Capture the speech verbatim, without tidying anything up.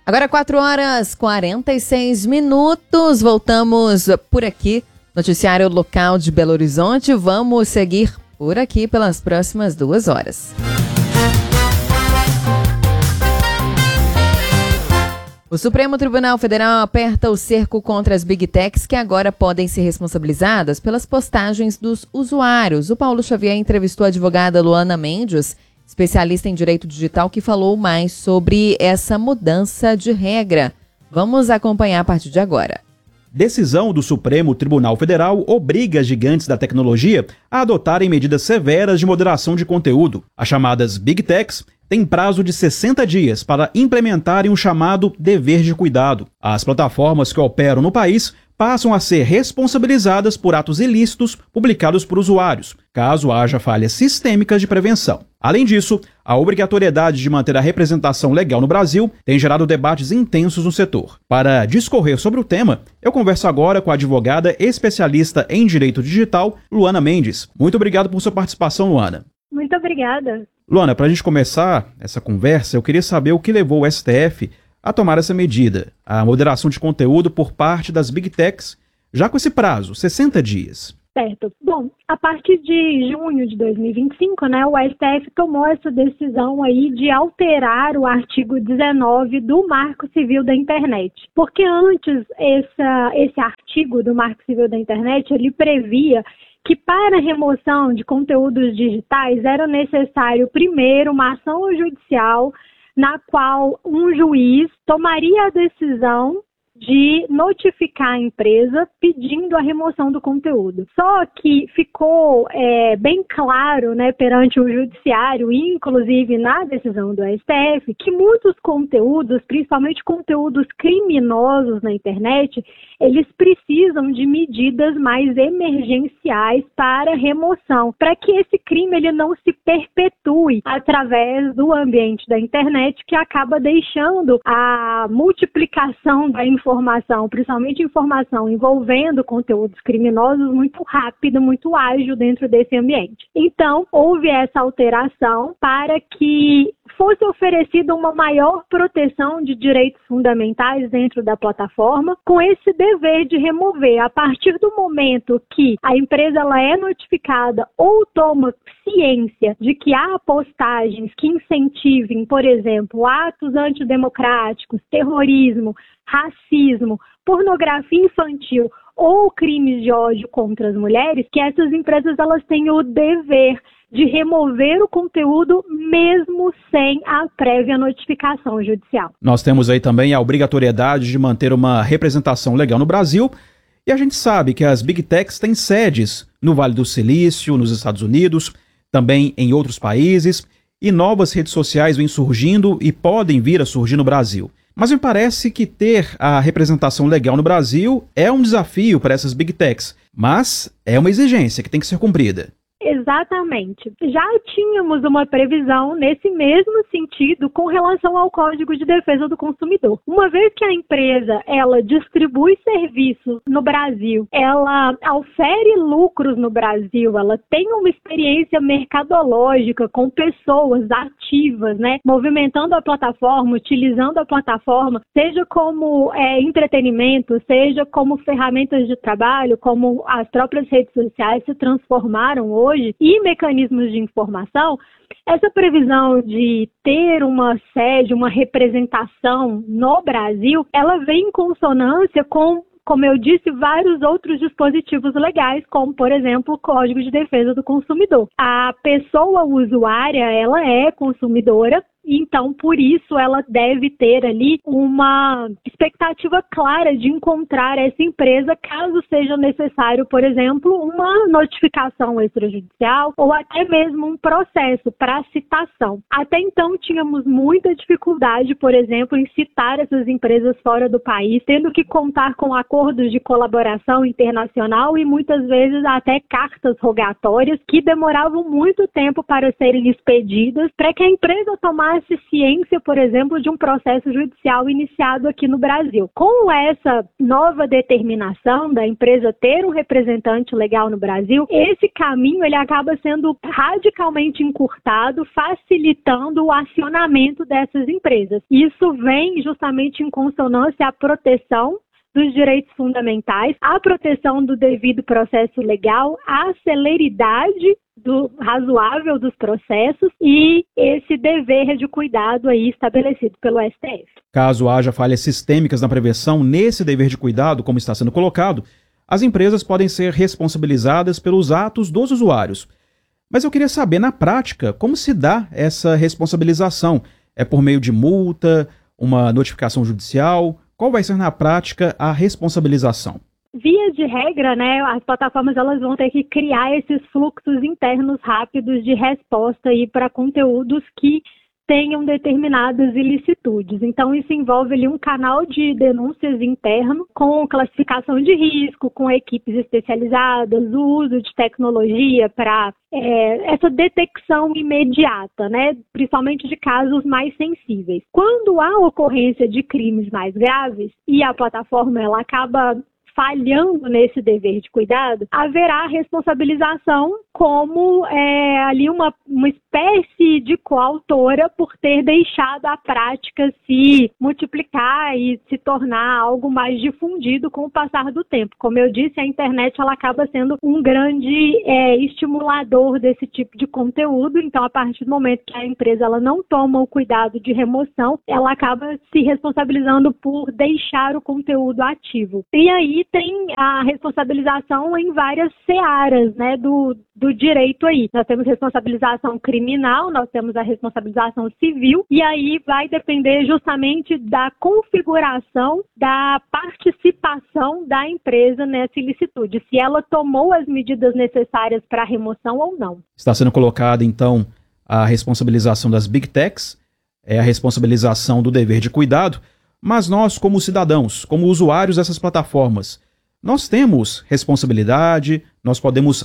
Agora quatro horas e quarenta e seis minutos, voltamos por aqui, noticiário local de Belo Horizonte. Vamos seguir por aqui pelas próximas duas horas. O Supremo Tribunal Federal aperta o cerco contra as Big Techs que agora podem ser responsabilizadas pelas postagens dos usuários. O Paulo Xavier entrevistou a advogada Luana Mendes, especialista em direito digital, que falou mais sobre essa mudança de regra. Vamos acompanhar a partir de agora. Decisão do Supremo Tribunal Federal obriga as gigantes da tecnologia a adotarem medidas severas de moderação de conteúdo. As chamadas Big Techs têm prazo de sessenta dias para implementarem o chamado dever de cuidado. As plataformas que operam no país passam a ser responsabilizadas por atos ilícitos publicados por usuários, caso haja falhas sistêmicas de prevenção. Além disso, a obrigatoriedade de manter a representação legal no Brasil tem gerado debates intensos no setor. Para discorrer sobre o tema, eu converso agora com a advogada especialista em direito digital, Luana Mendes. Muito obrigado por sua participação, Luana. Muito obrigada. Luana, para a gente começar essa conversa, eu queria saber o que levou o S T F a tomar essa medida, a moderação de conteúdo por parte das Big Techs, já com esse prazo, sessenta dias. Certo. Bom, a partir de junho de dois mil e vinte e cinco, né, o S T F tomou essa decisão aí de alterar o artigo dezenove do Marco Civil da Internet. Porque antes essa, esse artigo do Marco Civil da Internet, ele previa que para a remoção de conteúdos digitais era necessário primeiro uma ação judicial na qual um juiz tomaria a decisão de notificar a empresa pedindo a remoção do conteúdo. Só que ficou é, bem claro, né, perante o judiciário, inclusive na decisão do S T F, que muitos conteúdos, principalmente conteúdos criminosos na internet, eles precisam de medidas mais emergenciais para remoção, para que esse crime ele não se perpetue através do ambiente da internet, que acaba deixando a multiplicação da informação informação, principalmente informação envolvendo conteúdos criminosos, muito rápido, muito ágil dentro desse ambiente. Então, houve essa alteração para que fosse oferecida uma maior proteção de direitos fundamentais dentro da plataforma, com esse dever de remover, a partir do momento que a empresa ela é notificada ou toma ciência de que há postagens que incentivem, por exemplo, atos antidemocráticos, terrorismo, racismo, pornografia infantil ou crimes de ódio contra as mulheres, que essas empresas elas têm o dever de remover o conteúdo mesmo sem a prévia notificação judicial. Nós temos aí também a obrigatoriedade de manter uma representação legal no Brasil, e a gente sabe que as Big Techs têm sedes no Vale do Silício, nos Estados Unidos, também em outros países, e novas redes sociais vêm surgindo e podem vir a surgir no Brasil. Mas me parece que ter a representação legal no Brasil é um desafio para essas Big Techs, mas é uma exigência que tem que ser cumprida. Exatamente. Já tínhamos uma previsão nesse mesmo sentido com relação ao Código de Defesa do Consumidor. Uma vez que a empresa ela distribui serviços no Brasil, ela ofere lucros no Brasil, ela tem uma experiência mercadológica com pessoas ativas, né, movimentando a plataforma, utilizando a plataforma, seja como é, entretenimento, seja como ferramentas de trabalho, como as próprias redes sociais se transformaram hoje, e mecanismos de informação, essa previsão de ter uma sede, uma representação no Brasil, ela vem em consonância com, como eu disse, vários outros dispositivos legais, como, por exemplo, o Código de Defesa do Consumidor. A pessoa usuária, ela é consumidora, então, por isso, ela deve ter ali uma expectativa clara de encontrar essa empresa, caso seja necessário, por exemplo, uma notificação extrajudicial ou até mesmo um processo para citação. Até então, tínhamos muita dificuldade, por exemplo, em citar essas empresas fora do país, tendo que contar com acordos de colaboração internacional e muitas vezes até cartas rogatórias que demoravam muito tempo para serem expedidas para que a empresa tomasse tornasse ciência, por exemplo, de um processo judicial iniciado aqui no Brasil. Com essa nova determinação da empresa ter um representante legal no Brasil, esse caminho ele acaba sendo radicalmente encurtado, facilitando o acionamento dessas empresas. Isso vem justamente em consonância à proteção dos direitos fundamentais, à proteção do devido processo legal, à celeridade do razoável dos processos e esse dever de cuidado aí estabelecido pelo S T F. Caso haja falhas sistêmicas na prevenção nesse dever de cuidado, como está sendo colocado, as empresas podem ser responsabilizadas pelos atos dos usuários. Mas eu queria saber, na prática, como se dá essa responsabilização? É por meio de multa, uma notificação judicial? Qual vai ser, na prática, a responsabilização? Via de regra, né, as plataformas elas vão ter que criar esses fluxos internos rápidos de resposta para conteúdos que tenham determinadas ilicitudes. Então, isso envolve ali um canal de denúncias interno com classificação de risco, com equipes especializadas, o uso de tecnologia para é, essa detecção imediata, né, principalmente de casos mais sensíveis. Quando há ocorrência de crimes mais graves e a plataforma ela acaba falhando nesse dever de cuidado, haverá responsabilização como é, ali uma, uma espécie de coautora por ter deixado a prática se multiplicar e se tornar algo mais difundido com o passar do tempo. Como eu disse, a internet ela acaba sendo um grande é, estimulador desse tipo de conteúdo, então a partir do momento que a empresa ela não toma o cuidado de remoção, ela acaba se responsabilizando por deixar o conteúdo ativo. E aí tem a responsabilização em várias searas, né, do, do direito aí. Nós temos responsabilização criminal, nós temos a responsabilização civil, e aí vai depender justamente da configuração, da participação da empresa nessa ilicitude, se ela tomou as medidas necessárias para a remoção ou não. Está sendo colocada, então, a responsabilização das Big Techs, é a responsabilização do dever de cuidado, mas nós, como cidadãos, como usuários dessas plataformas, nós temos responsabilidade, nós podemos